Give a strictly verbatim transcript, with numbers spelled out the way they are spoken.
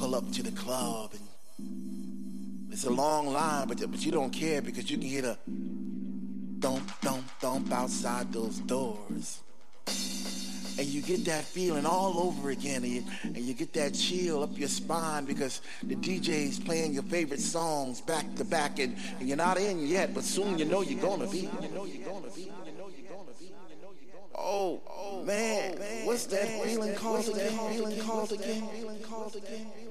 pull up to the club and it's a long line, but, but you don't care because you can hear the thump, thump, thump outside those doors. And you get that feeling all over again, and you, and you get that chill up your spine because the D J's playing your favorite songs back to back, and, and you're not in yet, but soon you know you're gonna be. Oh, oh man, what's that feeling called again? Feeling called again? Feeling called again?